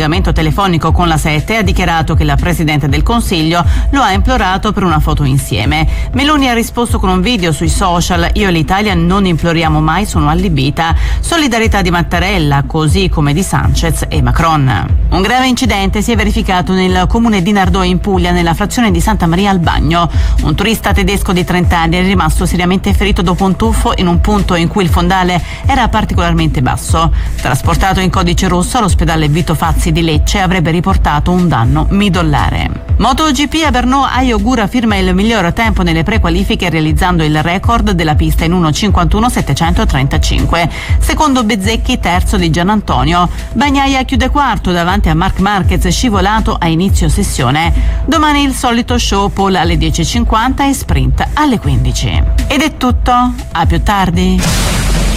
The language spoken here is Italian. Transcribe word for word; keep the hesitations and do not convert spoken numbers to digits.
collegamento telefonico con la sette, ha dichiarato che la Presidente del Consiglio lo ha implorato per una foto insieme. Meloni ha risposto con un video sui social: io e l'Italia non imploriamo mai, sono allibita. Solidarietà di Mattarella, così come di Sanchez e Macron. Un grave incidente si è verificato nel comune di Nardò in Puglia, nella frazione di Santa Maria al Bagno. Un turista tedesco di trenta anni è rimasto seriamente ferito dopo un tuffo in un punto in cui il fondale era particolarmente basso. Trasportato in codice rosso all'ospedale Vito Fazzi di Lecce, avrebbe riportato un danno midollare. MotoGP a Brno, Ai Ogura firma il miglior tempo nelle prequalifiche realizzando il record della pista in uno cinquantuno settecentotrentacinque. Secondo Bezzecchi, terzo di Gianantonio. Bagnaia chiude quarto davanti a Marc Marquez, scivolato a inizio sessione. Domani il solito show, pole alle dieci e cinquanta e sprint alle quindici. Ed è tutto, a più tardi.